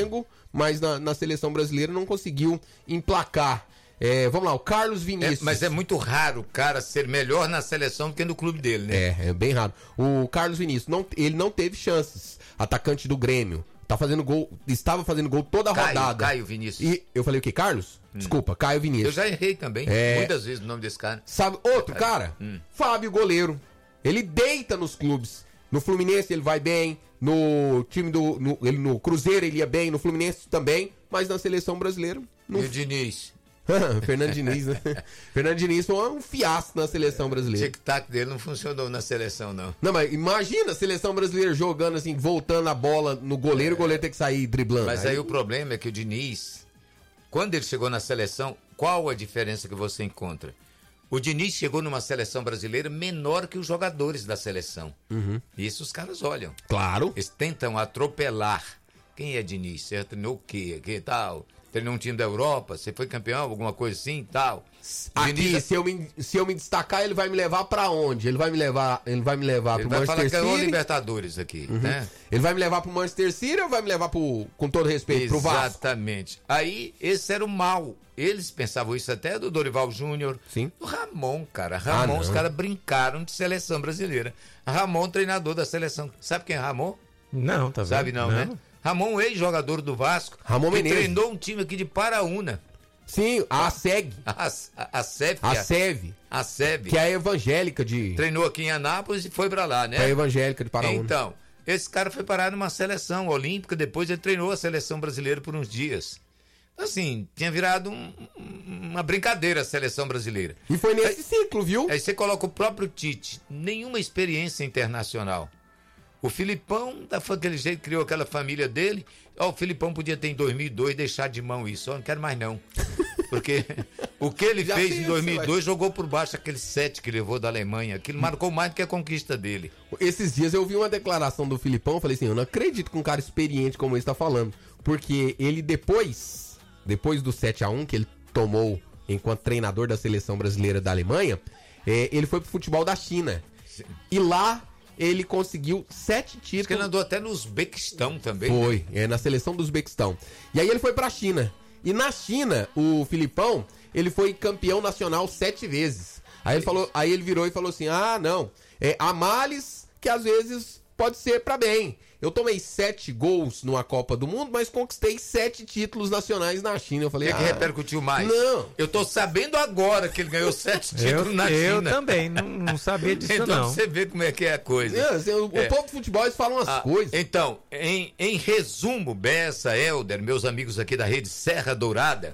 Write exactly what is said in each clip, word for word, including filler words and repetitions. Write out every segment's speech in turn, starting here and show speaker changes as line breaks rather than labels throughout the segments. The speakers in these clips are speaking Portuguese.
Flamengo, mas na, na seleção brasileira não conseguiu emplacar. É, vamos lá, o Carlos Vinícius.
É, mas é muito raro o cara ser melhor na seleção do que no clube dele, né?
É, é bem raro. O Carlos Vinícius, não, ele não teve chances. Atacante do Grêmio. Tá fazendo gol, estava fazendo gol toda a
Caio,
rodada.
Caio Vinícius.
E eu falei o quê? Carlos? Hum. Desculpa, Caio Vinícius.
Eu já errei também,
é...
muitas vezes o nome desse cara.
Sabe, outro cara? Hum. Fábio Goleiro. Ele deita nos clubes. No Fluminense ele vai bem, no time do... No, ele, no Cruzeiro ele ia bem, no Fluminense também, mas na seleção brasileira... No...
E o Diniz?
Fernando Diniz, né? Fernando Diniz foi um fiasco na seleção brasileira.
O tic-tac dele não funcionou na seleção, não.
Não, mas imagina a seleção brasileira jogando assim, voltando a bola no goleiro, é. o goleiro tem que sair driblando.
Mas aí... aí o problema é que o Diniz, quando ele chegou na seleção, qual a diferença que você encontra? O Diniz chegou numa seleção brasileira menor que os jogadores da seleção.
Uhum.
Isso os caras olham.
Claro.
Eles tentam atropelar. Quem é Diniz? Você treinou o quê? Que tal? Treinou um time da Europa? Você foi campeão? Alguma coisa assim tal?
Aqui,
Diniz...
se, eu me, se eu me destacar, ele vai me levar pra onde? Ele vai me levar, ele vai me levar
ele
pro Manchester City? Ele vai falar que ganhou
Libertadores aqui,
uhum.
né?
Ele vai me levar pro Manchester City ou vai me levar pro, com todo respeito, pro Vasco?
Exatamente. Aí, esse era o mal. Eles pensavam isso até do Dorival Júnior.
Sim.
Do Ramon, cara. Ramon, ah, os caras brincaram de seleção brasileira. Ramon, treinador da seleção. Sabe quem é Ramon?
Não, tá vendo?
Sabe não, não. né? Ramon, ex-jogador do Vasco.
Ramon Menezes.
Treinou um time aqui de Paraúna.
Sim, a SEG.
A, a, a SEV.
A SEV.
A SEV.
Que é a evangélica de...
Treinou aqui em Anápolis e foi pra lá, né?
É a evangélica de Paraúna.
Então, esse cara foi parar numa seleção olímpica, depois ele treinou a seleção brasileira por uns dias. Assim, tinha virado um, uma brincadeira a seleção brasileira.
E foi nesse aí, ciclo, viu?
Aí você coloca o próprio Tite, nenhuma experiência internacional. O Filipão, daquele jeito, criou aquela família dele. Ó, o Filipão podia ter em dois mil e dois deixar de mão isso. Ó, não quero mais não. Porque o que ele fez em dois mil e dois, jogou por baixo aquele sete que levou da Alemanha. Aquilo marcou mais do que a conquista dele.
Esses dias eu vi uma declaração do Filipão, falei assim, eu não acredito que um cara experiente como esse tá falando. Porque ele depois, depois do sete a um que ele tomou enquanto treinador da seleção brasileira da Alemanha, é, ele foi pro futebol da China. Sim. E lá... ele conseguiu sete títulos.
Acho que ele andou até no Uzbequistão também.
Foi,
né?
é, na seleção do Uzbequistão. E aí ele foi pra China. E na China, o Filipão, ele foi campeão nacional sete vezes. Aí ele, falou, aí ele virou e falou assim, ah, não, é, há males que às vezes pode ser pra bem. Eu tomei sete gols numa Copa do Mundo, mas conquistei sete títulos nacionais na China. Eu falei,
o que,
ah,
é que repercutiu mais?
Não.
Eu tô sabendo agora que ele ganhou sete títulos
eu,
na China.
Eu também, não, não sabia disso
então,
não.
Então você vê como é que é a coisa.
É, assim, o,
é.
o povo de futebol, eles falam as
ah,
coisas.
Então, em, em resumo, Bessa, Helder, meus amigos aqui da rede Serra Dourada,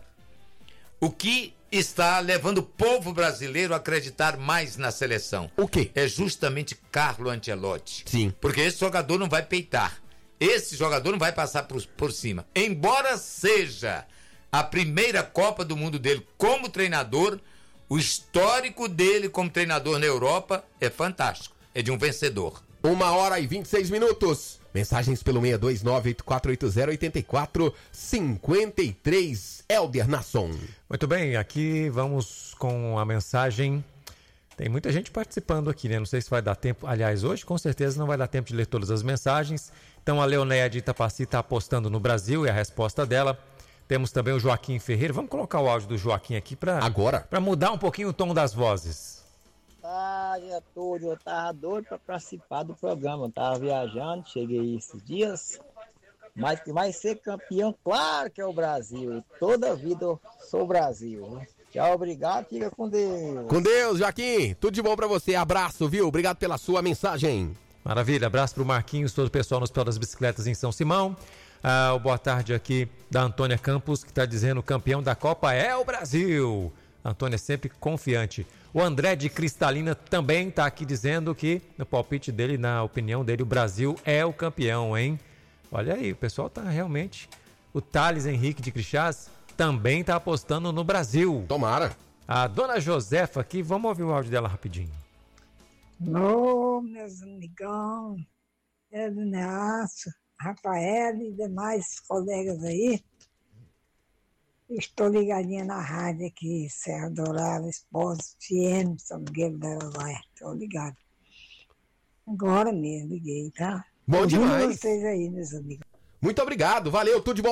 o que está levando o povo brasileiro a acreditar mais na seleção?
O quê?
É justamente Carlo Ancelotti.
Sim.
Porque esse jogador não vai peitar. Esse jogador não vai passar por, por cima. Embora seja a primeira Copa do Mundo dele como treinador, o histórico dele como treinador na Europa é fantástico. É de um vencedor.
Uma hora e vinte e seis minutos. Mensagens pelo seis dois nove, oito quatro oito zero, oito quatro cinco três. Helder Nasson.
Muito bem, aqui vamos com a mensagem. Tem muita gente participando aqui, né? Não sei se vai dar tempo. Aliás, hoje com certeza não vai dar tempo de ler todas as mensagens. Então a Leonéia de Itapaci está apostando no Brasil e a resposta dela. Temos também o Joaquim Ferreira. Vamos colocar o áudio do Joaquim aqui para
agora
para mudar um pouquinho o tom das vozes.
Ah, dia todo, eu tava doido para participar do programa. Eu tava viajando, cheguei esses dias. Mas que vai ser campeão, claro que é o Brasil. Toda vida eu sou o Brasil. Tchau, obrigado, fica com Deus.
Com Deus, Joaquim. Tudo de bom pra você. Abraço, viu? Obrigado pela sua mensagem.
Maravilha. Abraço pro Marquinhos, todo o pessoal no Hospital das Bicicletas em São Simão. Ah, o boa tarde aqui da Antônia Campos, que está dizendo: o campeão da Copa é o Brasil. A Antônia é sempre confiante. O André de Cristalina também está aqui dizendo que, no palpite dele, na opinião dele, o Brasil é o campeão, hein? Olha aí, o pessoal tá realmente... O Thales Henrique de Crixás também tá apostando no Brasil.
Tomara.
A dona Josefa aqui, vamos ouvir o áudio dela rapidinho.
Ô, meus amigão, Edneaço, Rafael e demais colegas aí. Estou ligadinha na rádio aqui, Serra Dourada, Esporte, F M, São Miguel da Araguaia. Estou ligado. Agora mesmo, liguei, tá?
Bom demais.
Vocês aí, meus amigos.
Muito obrigado, valeu, tudo de bom.